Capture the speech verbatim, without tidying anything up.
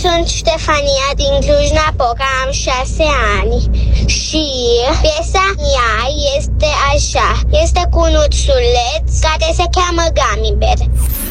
sunt Ștefania din Cluj-Napoca, am șase ani și piesa mea este așa, este cu un ursuleț care se cheamă Gummy Bear.